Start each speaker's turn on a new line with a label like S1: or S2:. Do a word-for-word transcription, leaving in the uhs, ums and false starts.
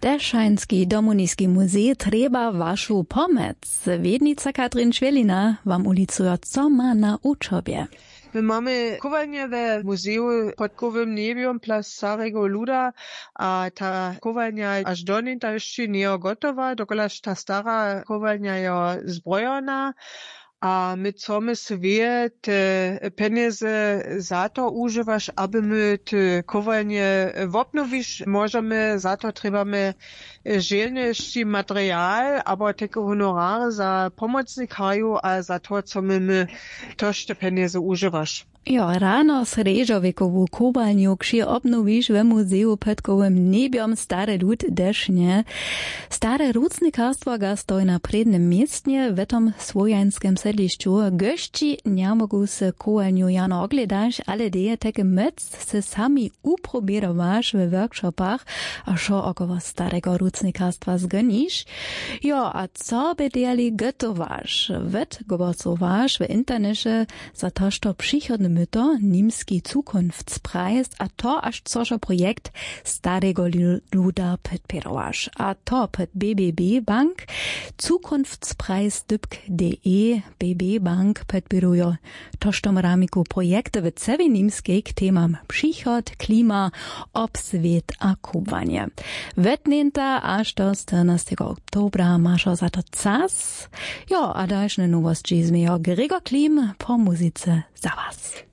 S1: Deszajnski Domuniski muzej treba vašu pomoc. Wiednica Katrin Švelina vam ulicuje, co ma na učobie.
S2: My mamy kowalnię w muzeum pod Kowym Nebiom Plac Starego Luda, a ta kowalnia aż do nieta jeszcze nie gotowa, dokolaż ta stara kowalnia je zbrojona, a my chcemy sobie te pieniądze za to używać, aby my te kowalnie wobnowić. Możemy, za to trzebamy żelniejszy materiał, albo takie honorary za pomocnikarju, a za to, co my, my też te pieniądze używać.
S1: Jo, rano z Režovikovú kúbaľňu kši obnovíš ve muzeu pod Kowym Nebiom Stare Lud dešne. Stare rúcnikarstvo ga stoj na prednym miestne v tom svojanskem sedlišću. Gošći njamogu se kúbaľňu jano ogledaš, ale deje teke mec se sami uprobierovaš ve workshopach, a šo okovo starego rúcnikarstva zgoniš. Jo, a co by dejali gotovaš? Ved govocovaš v internete za to, što přichodne myto, Nimski Zukunftspreis, a to aż cożo projekt Starego Luda podpierowasz. A to pod B B B Bank, Zukunftspreis dybk kropka de B B Bank podpierują tożtom ramiku projekty w cewi nimskiej k temam przychod, klima, obswiet a kupowanie. Wetnięta aż do czternastego oktobra masz za to czas. Jo, a dalsze nowości z mnie Gregor Klim po muzyce za was.